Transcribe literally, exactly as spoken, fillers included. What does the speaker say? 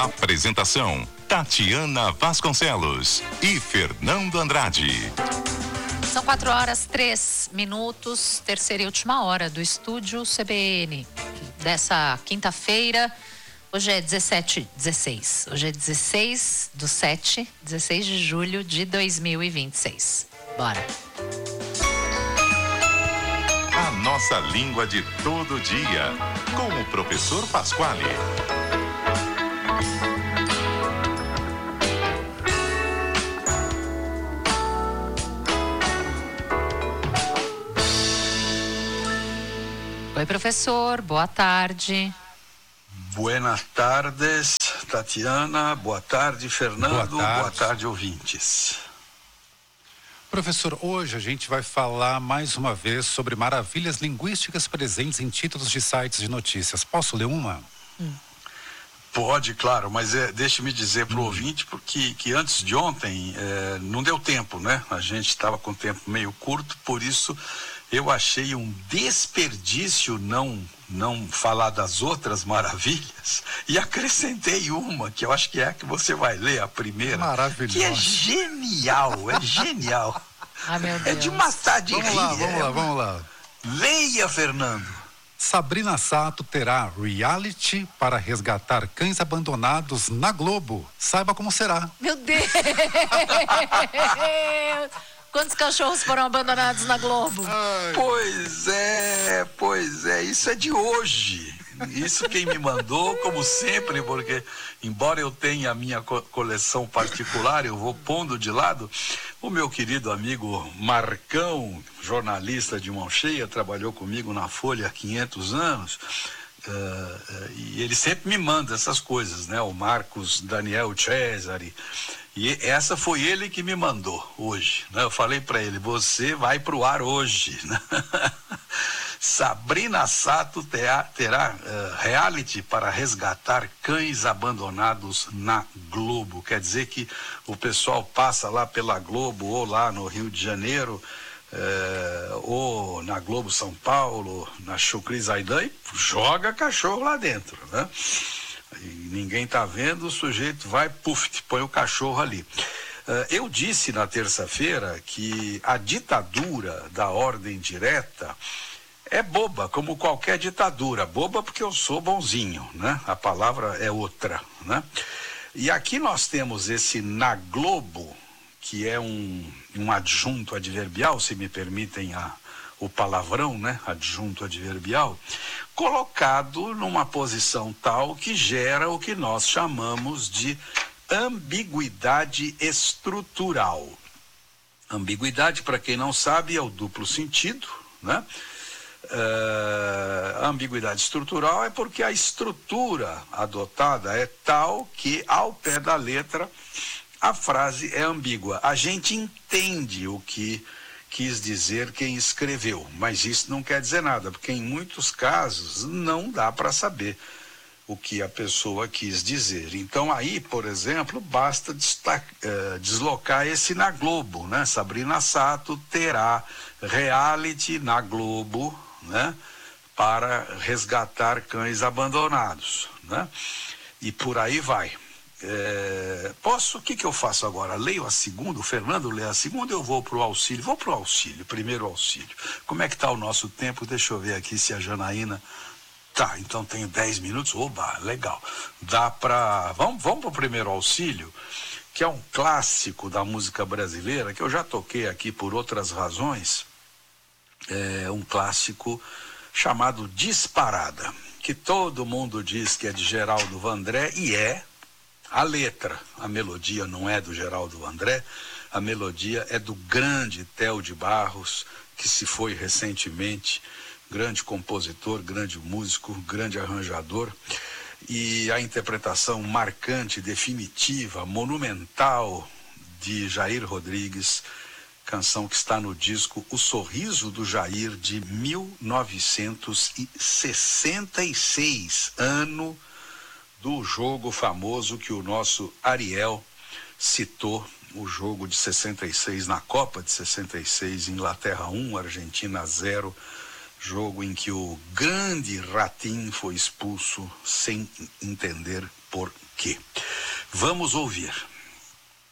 Apresentação: Tatiana Vasconcelos e Fernando Andrade. São quatro horas, três minutos, terceira e última hora do Estúdio C B N dessa quinta-feira. Hoje é dezessete, dezesseis. Hoje é dezesseis do sete, dezesseis de julho de dois mil e vinte e seis. Bora. A nossa língua de todo dia, com o professor Pasquale. Oi, professor, boa tarde. Buenas tardes, Tatiana. Boa tarde, Fernando. Boa tarde. Boa tarde, ouvintes. Professor, hoje a gente vai falar mais uma vez sobre maravilhas linguísticas presentes em títulos de sites de notícias. Posso ler uma? Hum. Pode, claro, mas é, deixe-me dizer para o hum. ouvinte, porque que antes de ontem é, não deu tempo, né? A gente estava com o tempo meio curto, por isso eu achei um desperdício não, não falar das outras maravilhas e acrescentei uma, que eu acho que é a que você vai ler, a primeira. Maravilhosa. Que é genial, é genial. Ah, meu Deus. É de matar de vamos rir. Lá, vamos é... lá, vamos lá. Leia, Fernando. Sabrina Sato terá reality para resgatar cães abandonados na Globo. Saiba como será. Meu Deus! Quantos cachorros foram abandonados na Globo? Ai. Pois é, pois é, isso é de hoje. Isso quem me mandou, como sempre, porque embora eu tenha a minha co- coleção particular, eu vou pondo de lado. O meu querido amigo Marcão, jornalista de mão cheia, trabalhou comigo na Folha há quinhentos anos, uh, uh, e ele sempre me manda essas coisas, né? O Marcos Daniel Cesari. E essa foi ele que me mandou hoje, né? Eu falei para ele, você vai pro ar hoje, né? Sabrina Sato terá, terá uh, reality para resgatar cães abandonados na Globo. Quer dizer que o pessoal passa lá pela Globo, ou lá no Rio de Janeiro, uh, ou na Globo São Paulo, na Chucri Zaidan, e joga cachorro lá dentro, né? E ninguém tá vendo, o sujeito vai, puf, põe o cachorro ali. Uh, eu disse na terça-feira que a ditadura da ordem direta é boba, como qualquer ditadura. Boba porque eu sou bonzinho, né? A palavra é outra, né? E aqui nós temos esse na Globo, que é um, um adjunto adverbial, se me permitem a, o palavrão, né? Adjunto adverbial, colocado numa posição tal que gera o que nós chamamos de ambiguidade estrutural. Ambiguidade, para quem não sabe, é o duplo sentido, né? Uh, a ambiguidade estrutural é porque a estrutura adotada é tal que, ao pé da letra, a frase é ambígua. A gente entende o que quis dizer quem escreveu, mas isso não quer dizer nada, porque em muitos casos não dá para saber o que a pessoa quis dizer. Então aí, por exemplo, basta destaca, uh, deslocar esse na Globo, né? Sabrina Sato terá reality na Globo, né? Para resgatar cães abandonados, né? E por aí vai. É, posso, o que que eu faço agora? Leio a segunda, o Fernando lê a segunda, eu vou pro auxílio, vou pro auxílio, primeiro auxílio. Como é que tá o nosso tempo? Deixa eu ver aqui se a Janaína... Tá, então tenho dez minutos, oba, legal. Dá pra... Vamos, vamos pro primeiro auxílio, que é um clássico da música brasileira, que eu já toquei aqui por outras razões. É um clássico chamado Disparada, que todo mundo diz que é de Geraldo Vandré, e é. A letra, a melodia não é do Geraldo Vandré, a melodia é do grande Theo de Barros, que se foi recentemente, grande compositor, grande músico, grande arranjador, e a interpretação marcante, definitiva, monumental de Jair Rodrigues, canção que está no disco O Sorriso do Jair, de mil novecentos e sessenta e seis, ano do jogo famoso que o nosso Ariel citou, o jogo de sessenta e seis, na Copa de sessenta e seis, Inglaterra um, Argentina zero, jogo em que o grande Ratinho foi expulso sem entender por quê. Vamos ouvir.